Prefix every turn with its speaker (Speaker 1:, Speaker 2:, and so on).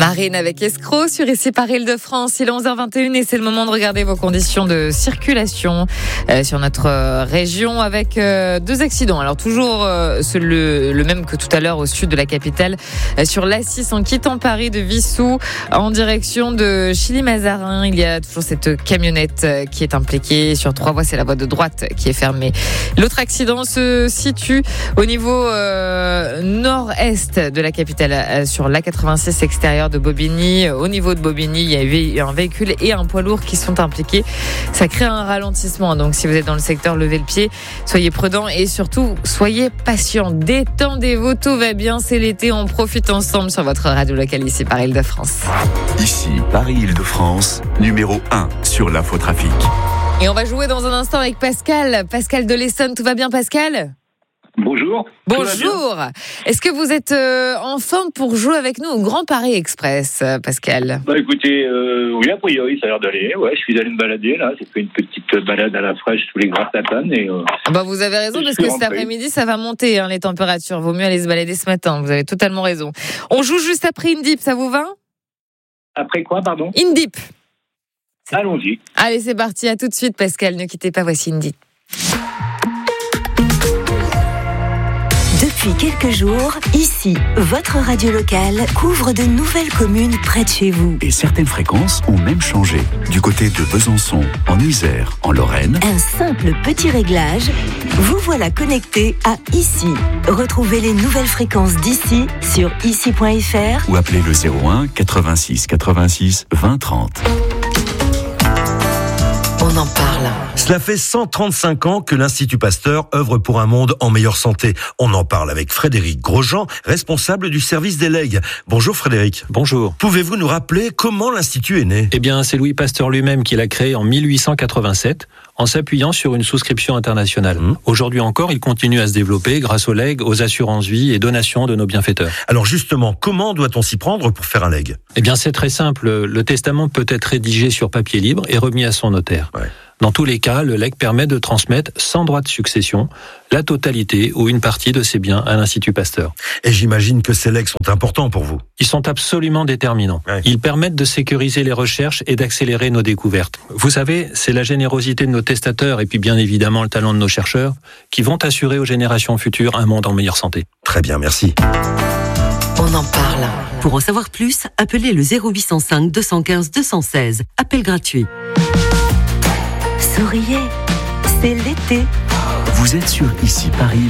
Speaker 1: Marine avec Escroc sur ici par Île-de-France. Il est 11h21 et c'est le moment de regarder vos conditions de circulation sur notre région avec deux accidents. Alors toujours le même que tout à l'heure au sud de la capitale sur l'A6 en quittant Paris de Vissou en direction de Chilly-Mazarin. Il y a toujours cette camionnette qui est impliquée sur 3 voies. C'est la voie de droite qui est fermée. L'autre accident se situe au niveau nord-est de la capitale sur l'A86 extérieur de Bobigny. Au niveau de Bobigny, il y a un véhicule et un poids lourd qui sont impliqués. Ça crée un ralentissement. Donc, si vous êtes dans le secteur, levez le pied. Soyez prudents et surtout, soyez patients. Détendez-vous, tout va bien. C'est l'été. On profite ensemble sur votre radio locale ici par Île-de-France.
Speaker 2: Ici, Paris-Île-de-France, numéro 1 sur l'infotrafic.
Speaker 1: Et on va jouer dans un instant avec Pascal. Pascal de l'Essonne. Tout va bien, Pascal ?
Speaker 3: Bonjour.
Speaker 1: Bonjour. Est-ce que vous êtes en forme pour jouer avec nous au Grand Paris Express, Pascal ?
Speaker 3: Écoutez, oui, a priori, ça a l'air d'aller. Ouais, je suis allé me balader, là. J'ai fait une petite balade à la fraîche sous les Grands Tapanes. Et,
Speaker 1: vous avez raison, parce que cet après-midi, ça va monter, les températures. Vaut mieux aller se balader ce matin. Vous avez totalement raison. On joue juste après Indip, ça vous va ?
Speaker 3: Après quoi, pardon ?
Speaker 1: Indip.
Speaker 3: Allons-y.
Speaker 1: Allez, c'est parti. À tout de suite, Pascal. Ne quittez pas. Voici Indip.
Speaker 4: Depuis quelques jours, ici, votre radio locale couvre de nouvelles communes près de chez vous.
Speaker 2: Et certaines fréquences ont même changé. Du côté de Besançon, en Isère, en Lorraine.
Speaker 4: Un simple petit réglage, vous voilà connecté à Ici. Retrouvez les nouvelles fréquences d'ici sur ici.fr
Speaker 2: ou appelez le 01 86 86 20 30.
Speaker 4: On en parle.
Speaker 5: Cela fait 135 ans que l'Institut Pasteur œuvre pour un monde en meilleure santé. On en parle avec Frédéric Grosjean, responsable du service des legs. Bonjour Frédéric.
Speaker 6: Bonjour.
Speaker 5: Pouvez-vous nous rappeler comment l'Institut est né ?
Speaker 6: Eh bien, c'est Louis Pasteur lui-même qui l'a créé en 1887 en s'appuyant sur une souscription internationale. Aujourd'hui encore, il continue à se développer grâce aux legs, aux assurances vie et donations de nos bienfaiteurs.
Speaker 5: Alors justement, comment doit-on s'y prendre pour faire un leg ?
Speaker 6: Eh bien, c'est très simple. Le testament peut être rédigé sur papier libre et remis à son notaire.
Speaker 5: Ouais.
Speaker 6: Dans tous les cas, le legs permet de transmettre sans droit de succession la totalité ou une partie de ses biens à l'Institut Pasteur.
Speaker 5: Et j'imagine que ces legs sont importants pour vous.
Speaker 6: Ils sont absolument déterminants.
Speaker 5: Ouais.
Speaker 6: Ils permettent de sécuriser les recherches et d'accélérer nos découvertes. Vous savez, c'est la générosité de nos testateurs et puis bien évidemment le talent de nos chercheurs qui vont assurer aux générations futures un monde en meilleure santé.
Speaker 5: Très bien, merci.
Speaker 4: On en parle. Pour en savoir plus, appelez le 0805 215 216. Appel gratuit. Souriez, c'est l'été.
Speaker 2: Vous êtes sur Ici Paris